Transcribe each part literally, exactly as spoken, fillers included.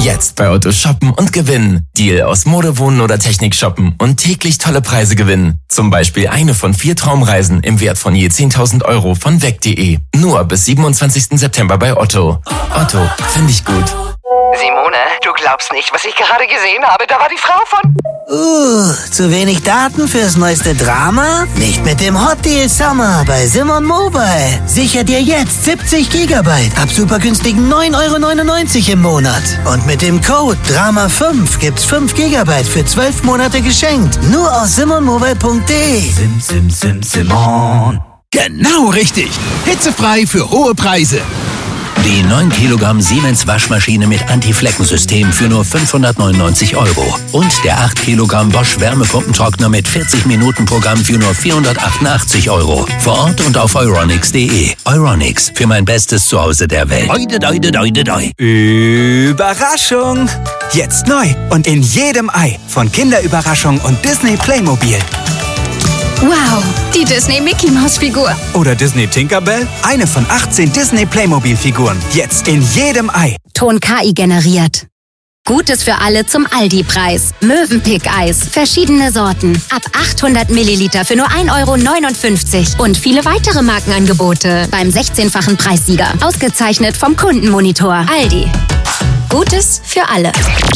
Jetzt bei Otto shoppen und gewinnen. Deal aus Mode, Wohnen oder Technik shoppen und täglich tolle Preise gewinnen. Zum Beispiel eine von vier Traumreisen im Wert von je zehntausend Euro von weg punkt de. Nur bis siebenundzwanzigsten September bei Otto. Otto, finde ich gut. Simone, du glaubst nicht, was ich gerade gesehen habe. Da war die Frau von... Uh, zu wenig Daten fürs neueste Drama? Nicht mit dem Hot Deal Summer bei Simon Mobile. Sicher dir jetzt siebzig Gigabyte ab super günstigen neun Euro neunundneunzig im Monat. Und mit dem Code Drama fünf gibt's fünf Gigabyte für zwölf Monate geschenkt. Nur aus simon mobile punkt de. Sim, sim, sim, Simon. Genau richtig. Hitzefrei für hohe Preise. Die neun Kilogramm Siemens Waschmaschine mit Anti-Flecken-System für nur fünfhundertneunundneunzig Euro. Und der acht Kilogramm Bosch Wärmepumpentrockner mit vierzig Minuten Programm für nur vierhundertachtundachtzig Euro. Vor Ort und auf euronics punkt de. Euronics, für mein bestes Zuhause der Welt. Doi, doi, doi, doi, doi. Überraschung! Jetzt neu und in jedem Ei von Kinderüberraschung und Disney Playmobil. Wow, die Disney Mickey Maus Figur. Oder Disney Tinkerbell? Eine von achtzehn Disney Playmobil Figuren. Jetzt in jedem Ei. Ton K I generiert. Gutes für alle zum Aldi-Preis. Mövenpick-Eis. Verschiedene Sorten. Ab achthundert Milliliter für nur ein Euro neunundfünfzig. Und viele weitere Markenangebote beim sechzehnfachen Preissieger. Ausgezeichnet vom Kundenmonitor. Aldi. Gutes für alle.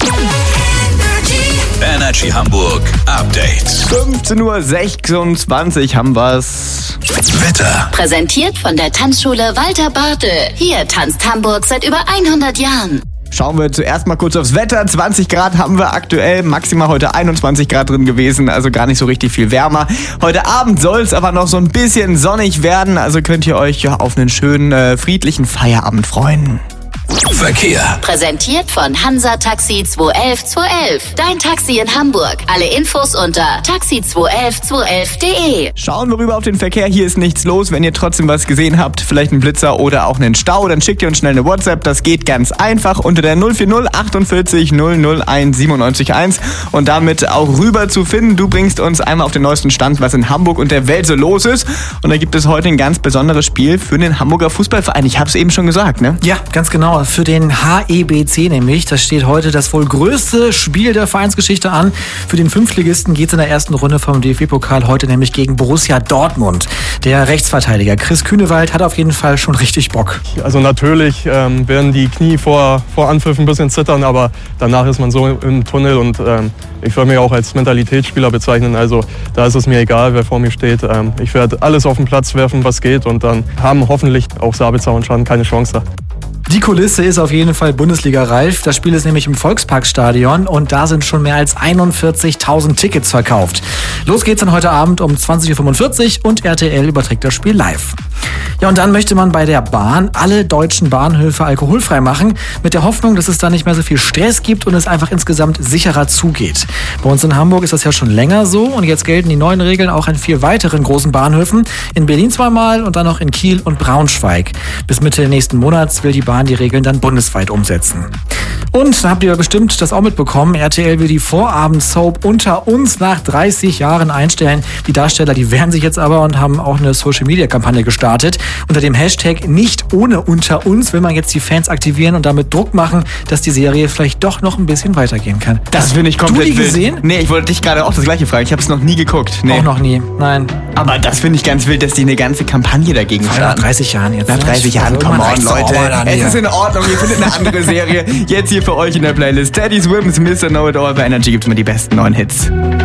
Energy Hamburg Update. fünfzehn Uhr sechsundzwanzig haben wir's. Wetter. Präsentiert von der Tanzschule Walter Bartel. Hier tanzt Hamburg seit über hundert Jahren. Schauen wir zuerst mal kurz aufs Wetter. zwanzig Grad haben wir aktuell, maximal heute einundzwanzig Grad drin gewesen, also gar nicht so richtig viel wärmer. Heute Abend soll es aber noch so ein bisschen sonnig werden, also könnt ihr euch ja auf einen schönen, äh, friedlichen Feierabend freuen. Verkehr. Präsentiert von Hansa Taxi zwei elf zwei elf. Dein Taxi in Hamburg. Alle Infos unter taxi zwei elf zwei elf punkt de. Schauen wir rüber auf den Verkehr. Hier ist nichts los. Wenn ihr trotzdem was gesehen habt, vielleicht einen Blitzer oder auch einen Stau, dann schickt ihr uns schnell eine WhatsApp. Das geht ganz einfach unter der null vier null achtundvierzig null null eins siebenundneunzig eins und damit auch rüber zu finden. Du bringst uns einmal auf den neuesten Stand, was in Hamburg und der Welt so los ist. Und da gibt es heute ein ganz besonderes Spiel für den Hamburger Fußballverein. Ich habe es eben schon gesagt, ne? Ja, ganz genau. Für den H E B C nämlich. Da steht heute das wohl größte Spiel der Vereinsgeschichte an. Für den Fünftligisten geht es in der ersten Runde vom D F B-Pokal heute nämlich gegen Borussia Dortmund. Der Rechtsverteidiger Chris Kühnewald hat auf jeden Fall schon richtig Bock. Also natürlich ähm, werden die Knie vor, vor Anpfiff ein bisschen zittern, aber danach ist man so im Tunnel und ähm, ich würde mich auch als Mentalitätsspieler bezeichnen. Also da ist es mir egal, wer vor mir steht. Ähm, ich werde alles auf den Platz werfen, was geht und dann haben hoffentlich auch Sabitzer und Schaden keine Chance da. Die Kulisse ist auf jeden Fall Bundesliga-reif. Das Spiel ist nämlich im Volksparkstadion und da sind schon mehr als einundvierzigtausend Tickets verkauft. Los geht's dann heute Abend um zwanzig Uhr fünfundvierzig und R T L überträgt das Spiel live. Ja, und dann möchte man bei der Bahn alle deutschen Bahnhöfe alkoholfrei machen, mit der Hoffnung, dass es da nicht mehr so viel Stress gibt und es einfach insgesamt sicherer zugeht. Bei uns in Hamburg ist das ja schon länger so und jetzt gelten die neuen Regeln auch an vier weiteren großen Bahnhöfen. In Berlin zweimal und dann noch in Kiel und Braunschweig. Bis Mitte nächsten Monats will die Bahn die Regeln dann bundesweit umsetzen. Und da habt ihr bestimmt das auch mitbekommen, R T L will die Vorabend-Soap Unter uns nach dreißig Jahren einstellen. Die Darsteller, die wehren sich jetzt aber und haben auch eine Social-Media-Kampagne gestartet. Unter dem Hashtag nicht ohne Unter uns will man jetzt die Fans aktivieren und damit Druck machen, dass die Serie vielleicht doch noch ein bisschen weitergehen kann. Das finde ich komplett wild. Hast du die wild. gesehen? Nee, ich wollte dich gerade auch das gleiche fragen. Ich habe es noch nie geguckt. Nee. Auch noch nie, nein. Aber das finde ich ganz wild, dass die eine ganze Kampagne dagegen Nach starten. dreißig Jahren jetzt. Nach dreißig Jahren, come on, Leute. Es hier. ist in Ordnung, ihr findet eine andere Serie. Jetzt hier für euch in der Playlist. Teddy Swims, Mister Know It All. Bei Energy gibt's mal die besten neuen Hits.